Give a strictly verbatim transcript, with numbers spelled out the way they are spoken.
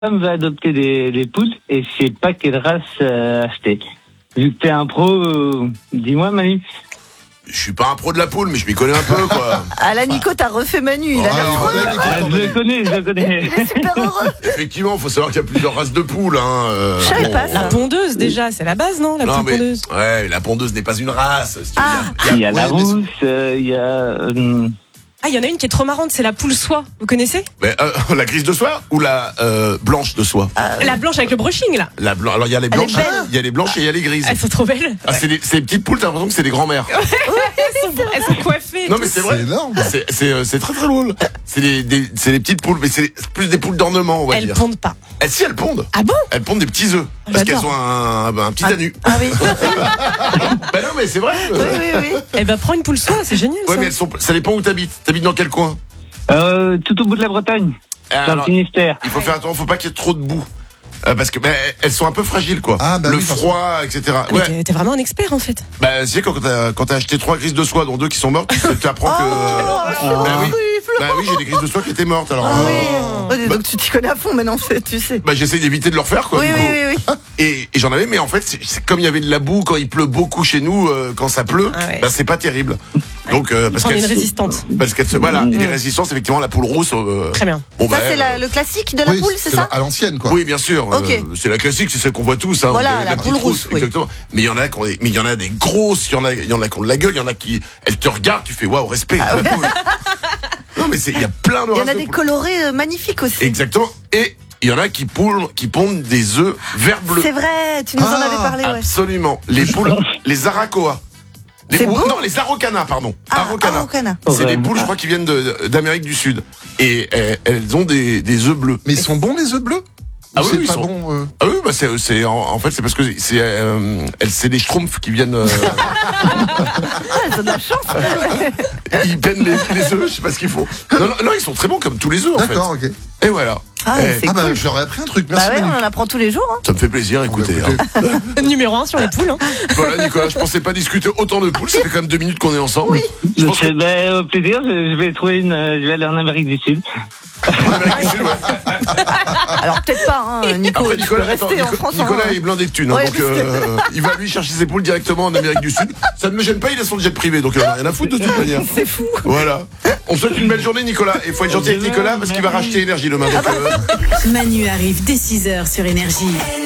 femme veut adopter des, des poules et je sais pas quelle race euh, acheter. Vu que t'es un pro, euh, dis-moi Manu. Je suis pas un pro de la poule, mais je m'y connais un peu, quoi. Ah là, Nico, t'as refait Manu. Il a Oh, l'air non, trop là, heureux. Nico, Ah, je le connais, je le connais. Il est super heureux. Effectivement, faut savoir qu'il y a plusieurs races de poules. Hein. euh, Je savais pas ça. La pondeuse, déjà, c'est la base, non? La non, poule mais pondeuse. ouais, la pondeuse n'est pas une race. si tu veux. Ah. Il y a la ouais, mais c'est- rousse, euh, il y a... euh, Ah, il y en a une qui est trop marrante, c'est la poule soie. Vous connaissez? Mais, euh, la grise de soie ou la euh, blanche de soie? La blanche avec le brushing, là. La blanche. Alors il y a les Elle est blanches, belle. il y a les blanches et il y a les grises. Elles sont trop belles. Ah, c'est des, c'est des petites poules, t'as l'impression que c'est des grands-mères. Elles sont, elles sont coiffées. et Non tout. mais c'est vrai. C'est énorme. C'est c'est euh, c'est très très drôle. C'est des, des c'est des petites poules, mais c'est plus des poules d'ornement, on va Elles dire. pondent pas. Elles si elles pondent. Ah bon? Elles pondent des petits œufs parce qu'elles J'adore. ont un, un petit anus. Ah oui. Bah non mais c'est vrai. Oui, oui, oui. Eh ben, prends une poule soie, c'est génial, Ouais ça. mais elles sont, ça dépend où t'habites. T'habites dans quel coin? euh, tout au bout de la Bretagne, Ah, dans alors, le Finistère. il faut faire attention, faut pas qu'il y ait trop de boue. Euh, parce que bah, elles sont un peu fragiles quoi. Ah, bah le oui, parce- froid, et cetera. Mais Ouais. t'es- t'es vraiment un expert, en fait. Bah c'est quand t'as quand t'as acheté trois grises de soie dont deux qui sont mortes, tu apprends que. Oh, bah oui. horrible. Bah oui, j'ai des grises de soie qui étaient mortes alors. Ah euh, oui. Oh, donc tu t'y connais à fond maintenant, c'est- tu sais. Bah j'essaie d'éviter de le refaire quoi. Oui, du oui, coup. oui, oui. Et, et j'en avais, mais en fait, c'est, c'est comme il y avait de la boue quand il pleut beaucoup chez nous, euh, quand ça pleut, Ah ouais. bah c'est pas terrible. Donc euh, parce Prends qu'elle une se- résistante. parce qu'elle se voilà, il est résistant, c'est effectivement la poule rousse. euh, Très bien. Bon, Ça, bah, c'est la- euh, le classique de la Oui, poule, c'est ça? À l'ancienne, quoi. Oui, bien sûr. Ok. euh, c'est la classique, c'est celle qu'on voit tous. Hein, Voilà, vous avez la petite poule rousse, oui. exactement. Mais il y en a qui ont des, mais il y en a des grosses, il y en a, il y en a qui ont de la gueule, il y en a qui, elles te regardent, tu fais waouh, respect. la poule. Non, mais c'est, il y a plein de Il y en races a de des poules. colorés euh, magnifiques aussi. Exactement. Et il y en a qui poulent, qui pondent des œufs vert bleu. C'est vrai, tu nous en Ah, avais parlé, ouais. Absolument. Les poules, les aracoa. Les C'est poules- beau. non, les araucanas, pardon. Ah, Araucana. araucana. C'est Ouais. des poules, je crois, qui viennent de- d'Amérique du Sud. Et elles, elles ont des, des œufs bleus. Mais ils sont bons, les œufs bleus? Ah Ou oui, c'est ils pas sont- bon. euh Ah oui, bah c'est, c'est en, en fait c'est parce que c'est, euh, elles- c'est des schtroumpfs qui viennent, euh, Ah, elles ont de la chance. ils peignent les, les œufs, je sais pas ce qu'il faut. Non, non, non, ils sont très bons comme tous les œufs en fait. D'accord, ok. Et voilà. Ah, Eh, c'est Ah bah cool. je leur ai appris un truc. Merci Bah ouais, Manu. on en apprend tous les jours. Hein. Ça me fait plaisir, écoutez. Bon, bah, écoutez. hein. Numéro un sur les poules, hein. Voilà, Nicolas, je pensais pas discuter autant de poules. Ça fait quand même deux minutes qu'on est ensemble. Oui. Je pense que Donc, ben, au plaisir, je, je vais trouver une, euh, je vais aller en Amérique du Sud. en Amérique du Sud, ouais. Alors peut-être pas, hein, Nico. Après tu Nicolas, peux attends, rester en Nico- France. Nicolas hein. est blindé de thunes, hein, Ouais, donc parce que- euh, il va lui chercher ses poules directement en Amérique du Sud. Ça ne me gêne pas, il a son jet privé, donc il en a rien à foutre de toute manière. C'est fou. Voilà. On souhaite une belle journée, Nicolas. Et il faut être gentil avec Nicolas parce qu'il va racheter énergie demain. Donc, euh, Manu arrive dès six heures sur Énergie.